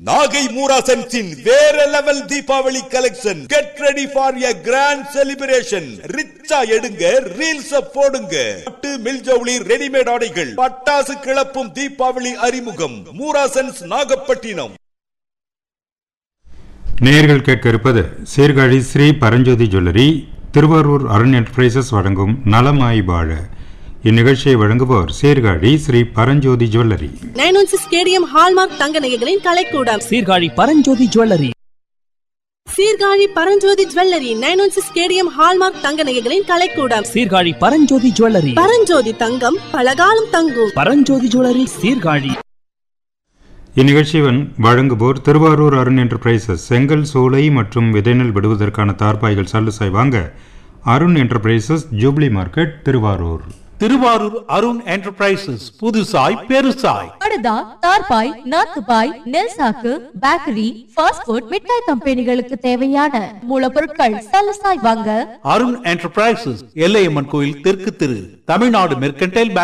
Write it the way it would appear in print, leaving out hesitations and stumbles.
நாகை மூராசன்ஸின் வேற level Deepavali collection. Get ready for a grand celebration. ரிச்சா எடுங்க, reels போடுங்க. பட்டு மில்ஜவுளி ரெடிமேட் ஆடைகள், பட்டாசு கிளப்பும் தீபாவளி அறிமுகம். மூராசன்ஸ் நாகப்பட்டினம். நேயர்கள் கேட்க இருப்பது சீர்காழி ஸ்ரீ பரஞ்சோதி ஜுவல்லரி, திருவாரூர் அருண் என்டர்பிரைசஸ் வழங்கும் நலமாய் வாழ. இந்நிகழ்ச்சியை வழங்குவோர் Sirkazhi Sri Paranjothi jewellery. 916 stadium hallmark தங்க நகைகளின் கலைக்கூடம். Sirkazhi Paranjothi jewellery. Sirkazhi Paranjothi jewellery 916 stadium hallmark தங்க நகைகளின் கலைக்கூடம். சீர்காழி பரஞ்சோதி ஜுவல்லரி. பரஞ்சோதி தங்கம் பலகாலம் தங்கும். பரஞ்சோதி ஜுவல்லரி சீர்காழி. இந்நிகழ்ச்சியை வழங்குவோர் திருவாரூர் அருண் என்டர்பிரைசஸ். செங்கல், சூளை மற்றும் விதைநெல் விடுவதற்கான தார்பாய்கள் சல்லுசாய் வாங்க Arun enterprises, jubilee market, Thiruvarur. Thiruvarur Arun enterprises புதுசாய் பெருசாய் படுதா, தார்பாய், நாத்துபாய், நெல் சாக்கு, பேக்கரி, ஃபாஸ்ட் ஃபுட், மிட்டாய் கம்பெனிகளுக்கு தேவையான மூலப்பொருட்கள் சலசாய் வாங்க அருண் என்டர்பிரைசஸ், எல்லையம்மன் கோயில் தெற்கு திரு, தமிழ்நாடு மெர்கன்டைல்